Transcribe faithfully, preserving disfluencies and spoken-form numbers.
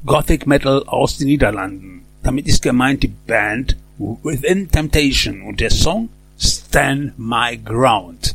Gothic Metal aus den Niederlanden. Damit ist gemeint die Band Within Temptation und der Song Stand My Ground.